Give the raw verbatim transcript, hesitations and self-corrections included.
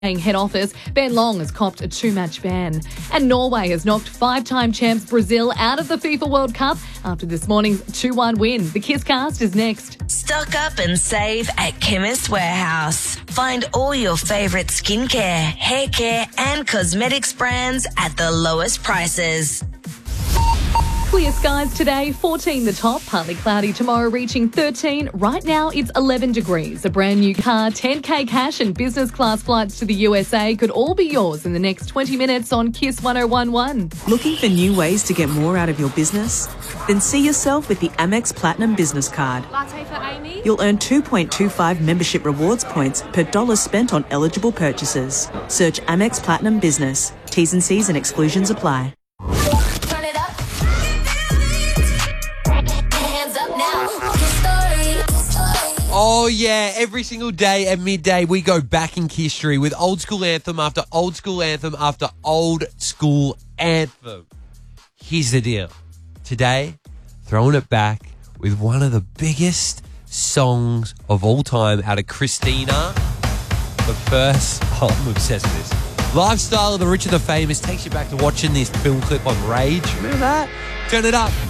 head office, Ben Long has copped a two-match ban. And Norway has knocked five-time champs Brazil out of the FIFA World Cup after this morning's two one win. The Kiss Cast is next. Stock up and save at Chemist Warehouse. Find all your favourite skincare, hair care and cosmetics brands at the lowest prices. Clear skies today, fourteen the top, partly cloudy tomorrow, reaching thirteen. Right now it's eleven degrees. A brand new car, ten K cash and business class flights to the U S A could all be yours in the next twenty minutes on Kiss one oh one one. Looking for new ways to get more out of your business? Then see yourself with the Amex Platinum Business Card. Latte for Amy. You'll earn two point two five membership rewards points per dollar spent on eligible purchases. Search Amex Platinum Business. T's and C's and exclusions apply. Turn it up. Hands up now. Kiss story. Kiss story. Oh, yeah. Every single day at midday, we go back in history with old school anthem after old school anthem after old school anthem. Here's the deal. Today, throwing it back with one of the biggest songs of all time out of Christina. But first, oh, I'm obsessed with this. Lifestyle of the Rich and the Famous takes you back to watching this film clip on Rage. Remember that? Turn it up.